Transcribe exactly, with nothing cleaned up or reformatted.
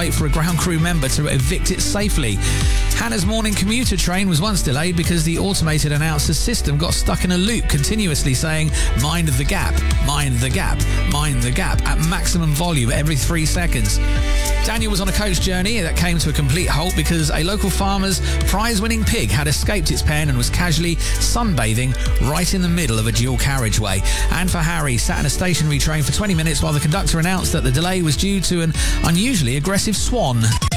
wait for a ground crew member to evict it safely. Hannah's morning commuter train was once delayed because the automated announcer system got stuck in a loop, continuously saying, "Mind the gap, mind the gap, mind the gap," at maximum volume every three seconds. Daniel was on a coach journey that came to a complete halt because a local farmer's prize-winning pig had escaped its pen and was casually sunbathing right in the middle of a dual carriageway. And for Harry, sat in a stationary train for twenty minutes while the conductor announced that the delay was due to an unusually aggressive swan.